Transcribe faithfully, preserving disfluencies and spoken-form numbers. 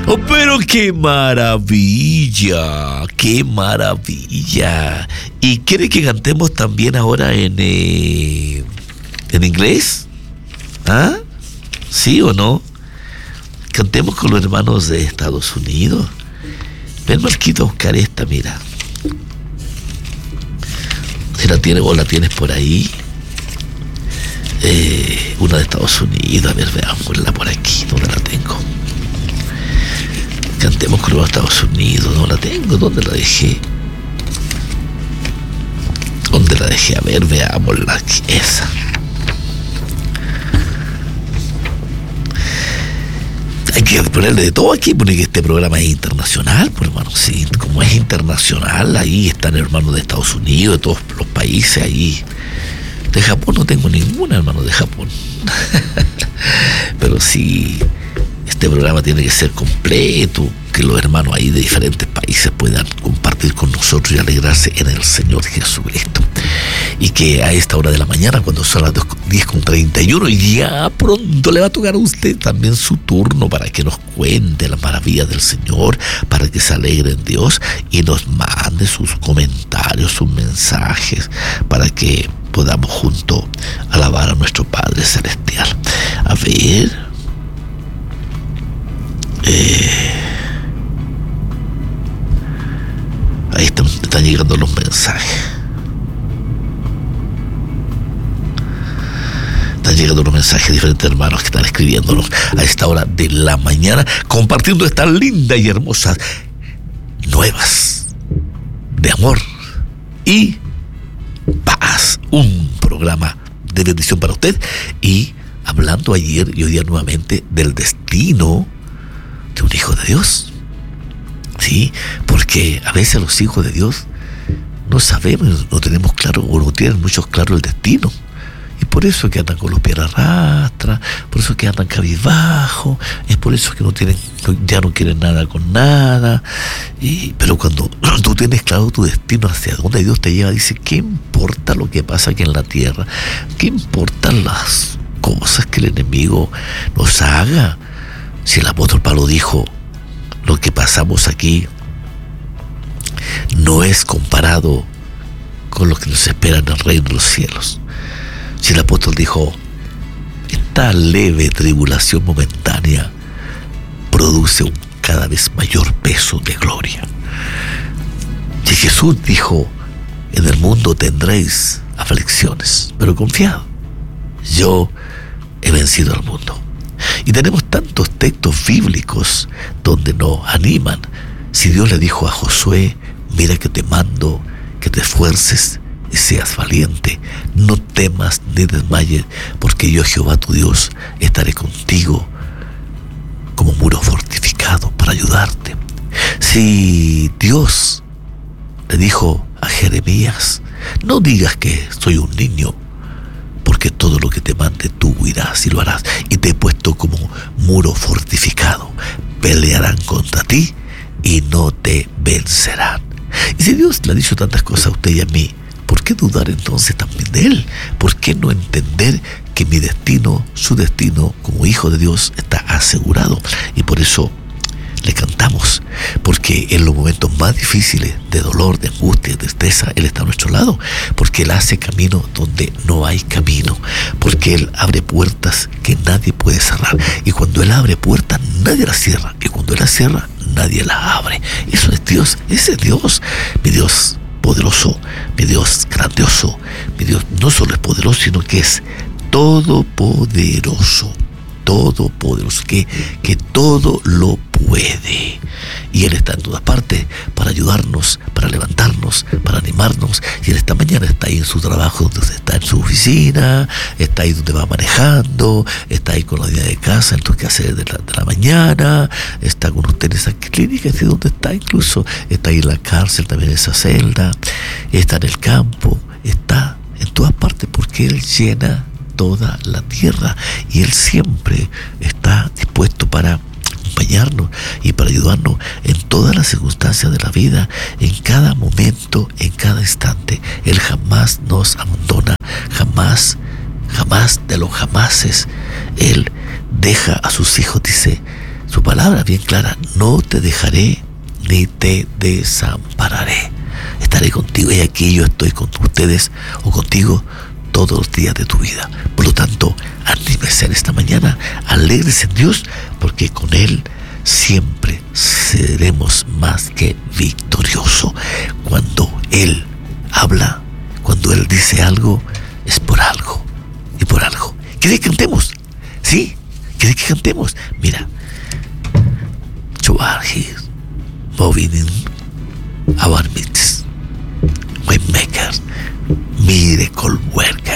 Oh, pero qué maravilla, qué maravilla. ¿Y quiere que cantemos también ahora en, eh, en inglés? ¿Ah? ¿Sí o no? Cantemos con los hermanos de Estados Unidos. Ven, Marquito, a buscar esta, mira. Si la tienes, o la tienes por ahí. Eh, una de Estados Unidos. A ver, veámosla por aquí. ¿Dónde la tengo? Cantemos con los Estados Unidos. No la tengo. ¿Dónde la dejé? ¿Dónde la dejé? A ver, veámosla aquí. Esa. Hay que ponerle de todo aquí, porque este programa es internacional, pues, hermano. Sí, como es internacional, ahí están hermanos de Estados Unidos, de todos los países ahí. De Japón no tengo ninguna, hermano, de Japón. Pero sí, este programa tiene que ser completo, que los hermanos ahí de diferentes países puedan compartir con nosotros y alegrarse en el Señor Jesucristo. Y que a esta hora de la mañana, cuando son las diez con treinta y uno, y ya pronto le va a tocar a usted también su turno para que nos cuente las maravillas del Señor, para que se alegre en Dios y nos mande sus comentarios, sus mensajes, para que podamos juntos alabar a nuestro Padre Celestial. A ver. Eh, ahí están, están llegando los mensajes. Están llegando los mensajes de diferentes hermanos que están escribiéndonos a esta hora de la mañana, compartiendo estas lindas y hermosas nuevas de amor y paz. Un programa de bendición para usted. Y hablando ayer y hoy día nuevamente del destino de un hijo de Dios. Sí, porque a veces los hijos de Dios no sabemos, no tenemos claro, o no tienen muchos claro el destino. Y por eso que andan con los pies a rastra, por eso que andan cabizbajo, es por eso que no tienen, ya no quieren nada con nada. Y, pero cuando tú tienes claro tu destino, hacia dónde Dios te lleva, dice, ¿qué importa lo que pasa aquí en la tierra? ¿Qué importan las cosas que el enemigo nos haga? Si el apóstol Pablo dijo, lo que pasamos aquí no es comparado con lo que nos espera en el reino de los cielos. Si el apóstol dijo, esta leve tribulación momentánea produce un cada vez mayor peso de gloria. Si Jesús dijo, en el mundo tendréis aflicciones, pero confiad, yo he vencido al mundo. Y tenemos tantos textos bíblicos donde nos animan. Si Dios le dijo a Josué, mira que te mando que te esfuerces y seas valiente, no temas ni desmayes, porque yo, Jehová tu Dios, estaré contigo como muro fortificado para ayudarte. Si Dios le dijo a Jeremías, no digas que soy un niño, porque todo lo que te mande tú irás y lo harás, y te he puesto como muro fortificado, pelearán contra ti y no te vencerán. Y si Dios le ha dicho tantas cosas a usted y a mí, ¿por qué dudar entonces también de Él? ¿Por qué no entender que mi destino, su destino como hijo de Dios está asegurado? Y por eso le cantamos, porque en los momentos más difíciles de dolor, de angustia, de tristeza, Él está a nuestro lado, porque Él hace camino donde no hay camino, porque Él abre puertas que nadie puede cerrar, y cuando Él abre puertas nadie las cierra, y cuando Él las cierra nadie las abre. Eso es Dios, ese es Dios, mi Dios poderoso, mi Dios grandioso, mi Dios no solo es poderoso, sino que es todopoderoso, todopoderoso, que, que todo lo puede. Y Él está en todas partes para ayudarnos, para levantarnos, para animarnos. Y Él esta mañana está ahí en su trabajo, donde está en su oficina, está ahí donde va manejando, está ahí con la vida de casa, en los quehaceres de la, de la mañana, está con usted en esa clínica, es donde está incluso, está ahí en la cárcel, también en esa celda, está en el campo, está en todas partes, porque Él llena toda la tierra y Él siempre está dispuesto para acompañarnos y para ayudarnos en todas las circunstancias de la vida, en cada momento, en cada instante. Él jamás nos abandona, jamás, jamás de los jamases. Él deja a sus hijos, dice, Su palabra bien clara: no te dejaré ni te desampararé. Estaré contigo, y aquí yo estoy con ustedes o contigo todos los días de tu vida. Por lo tanto, anímese en esta mañana, alégrese en Dios, porque con Él siempre seremos más que victoriosos. Cuando Él habla, cuando Él dice algo, es por algo y por algo. ¿Quiere que cantemos? ¿Sí? ¿Quiere que cantemos? Mira, you are here, moving in our midst, Waymaker, miracle worker.